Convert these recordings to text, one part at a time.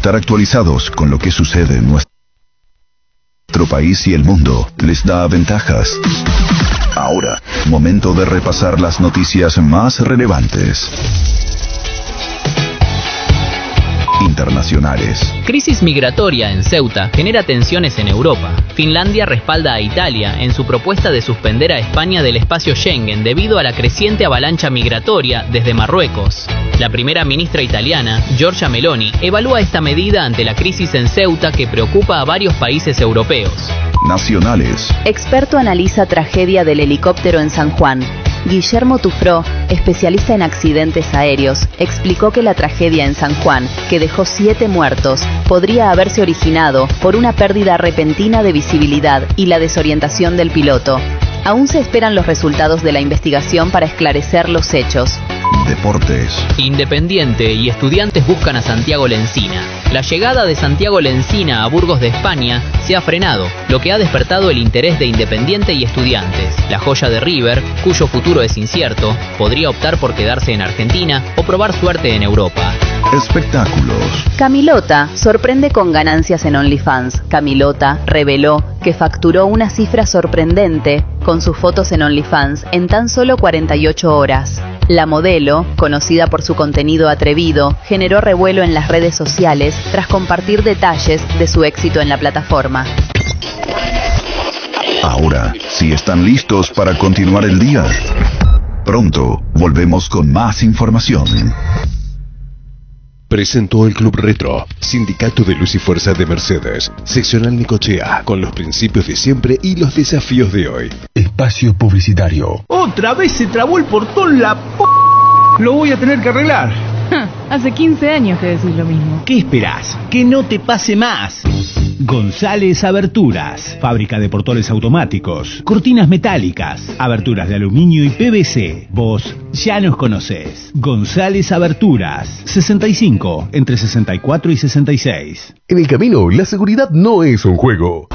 Estar actualizados con lo que sucede en nuestro país y el mundo les da ventajas. Ahora, momento de repasar las noticias más relevantes. Internacionales. Crisis migratoria en Ceuta genera tensiones en Europa. Finlandia respalda a Italia en su propuesta de suspender a España del espacio Schengen debido a la creciente avalancha migratoria desde Marruecos. La primera ministra italiana, Giorgia Meloni, evalúa esta medida ante la crisis en Ceuta que preocupa a varios países europeos. Nacionales. Experto analiza tragedia del helicóptero en San Juan. Guillermo Tufró, especialista en accidentes aéreos, explicó que la tragedia en San Juan, que dejó 7 muertos, podría haberse originado por una pérdida repentina de visibilidad y la desorientación del piloto. Aún se esperan los resultados de la investigación para esclarecer los hechos. Deportes. Independiente y Estudiantes buscan a Santiago Lencina. La llegada de Santiago Lencina a Burgos de España se ha frenado, lo que ha despertado el interés de Independiente y Estudiantes. La joya de River, cuyo futuro es incierto, podría optar por quedarse en Argentina o probar suerte en Europa. Espectáculos. Camilota sorprende con ganancias en OnlyFans. Camilota reveló que facturó una cifra sorprendente con sus fotos en OnlyFans en tan solo 48 horas. La modelo, conocida por su contenido atrevido, generó revuelo en las redes sociales tras compartir detalles de su éxito en la plataforma. Ahora, si están listos para continuar el día, pronto volvemos con más información. Presentó el Club Retro, Sindicato de Luz y Fuerza de Mercedes, seccional Necochea, con los principios de siempre y los desafíos de hoy. Espacio publicitario. Otra vez se trabó el portón, la p***. Lo voy a tener que arreglar. Hace 15 años que decís lo mismo. ¿Qué esperás? Que no te pase más. González Aberturas, fábrica de portones automáticos, cortinas metálicas, aberturas de aluminio y PVC. Vos ya nos conocés. González Aberturas, 65, entre 64 y 66. En el camino, la seguridad no es un juego.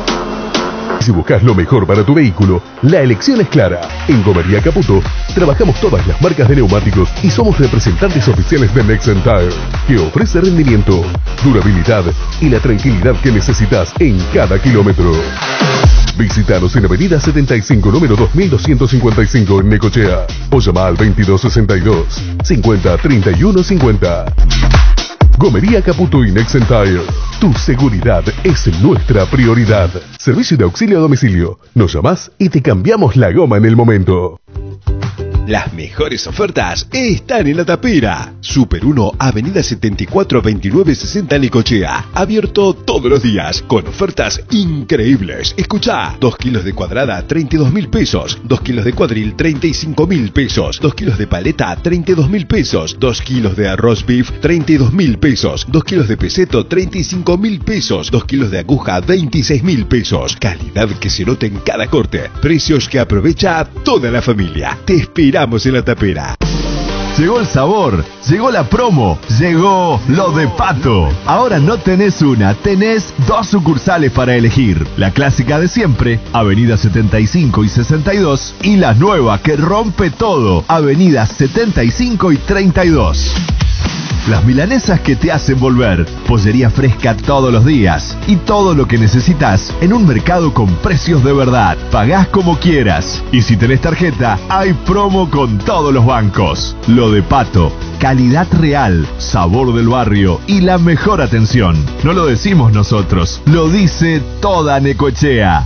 Si buscas lo mejor para tu vehículo, la elección es clara. En Gomería Caputo trabajamos todas las marcas de neumáticos y somos representantes oficiales de Nexen Tire, que ofrece rendimiento, durabilidad y la tranquilidad que necesitas en cada kilómetro. Visítanos en Avenida 75, número 2255 en Necochea, o llama al 2262 50 31 50. Gomería Caputo y Nexen Tire. Tu seguridad es nuestra prioridad. Servicio de auxilio a domicilio. Nos llamás y te cambiamos la goma en el momento. Las mejores ofertas están en La Tapera. Super 1, Avenida 74 29 60 Necochea. Abierto todos los días con ofertas increíbles. Escuchá, 2 kilos de cuadrada, 32.000 pesos. 2 kilos de cuadril, 35.000 pesos. 2 kilos de paleta, 32.000 pesos. 2 kilos de arroz beef, 32.000 pesos. 2 kilos de peseto, 35.000 pesos. 2 kilos de aguja, 26.000 pesos. Calidad que se nota en cada corte. Precios que aprovecha toda la familia. Te esperamos en La Tapera. Llegó el sabor, llegó la promo, llegó lo de Pato. Ahora no tenés una, tenés 2 sucursales para elegir. La clásica de siempre, Avenida 75 y 62, y la nueva que rompe todo, Avenida 75 y 32. Las milanesas que te hacen volver, pollería fresca todos los días y todo lo que necesitas en un mercado con precios de verdad. Pagás como quieras y si tenés tarjeta, hay promo con todos los bancos. Lo de Pato, calidad real, sabor del barrio y la mejor atención. No lo decimos nosotros, lo dice toda Necochea.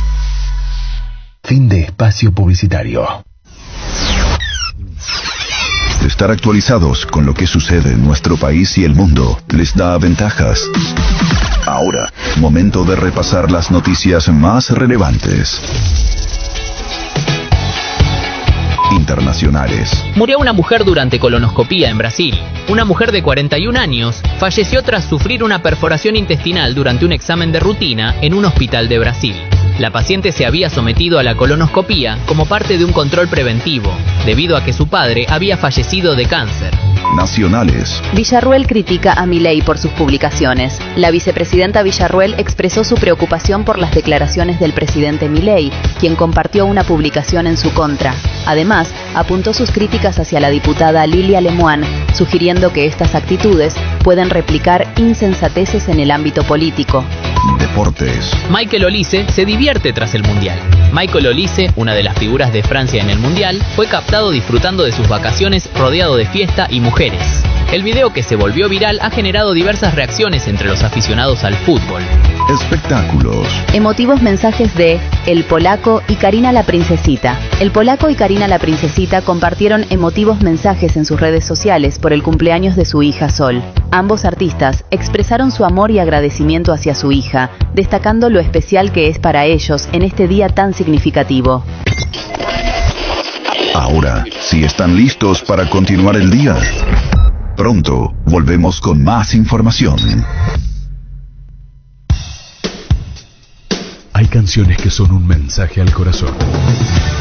Fin de espacio publicitario. Estar actualizados con lo que sucede en nuestro país y el mundo les da ventajas. Ahora, momento de repasar las noticias más relevantes. Internacionales. Murió una mujer durante colonoscopía en Brasil. Una mujer de 41 años falleció tras sufrir una perforación intestinal durante un examen de rutina en un hospital de Brasil. La paciente se había sometido a la colonoscopía como parte de un control preventivo, debido a que su padre había fallecido de cáncer. Nacionales. Villarruel critica a Milei por sus publicaciones. La vicepresidenta Villarruel expresó su preocupación por las declaraciones del presidente Milei, quien compartió una publicación en su contra. Además, apuntó sus críticas hacia la diputada Lilia Lemoine, sugiriendo que estas actitudes pueden replicar insensateces en el ámbito político. Deportes. Michael Olise se divierte tras el Mundial. Michael Olise, una de las figuras de Francia en el Mundial, fue captado disfrutando de sus vacaciones rodeado de fiesta y mujeres. El video, que se volvió viral, ha generado diversas reacciones entre los aficionados al fútbol. Espectáculos. Emotivos mensajes de El Polaco y Karina la Princesita. El Polaco y Karina la Princesita compartieron emotivos mensajes en sus redes sociales por el cumpleaños de su hija Sol. Ambos artistas expresaron su amor y agradecimiento hacia su hija, destacando lo especial que es para ellos en este día tan significativo. Ahora, si están listos para continuar el día, pronto volvemos con más información. Hay canciones que son un mensaje al corazón.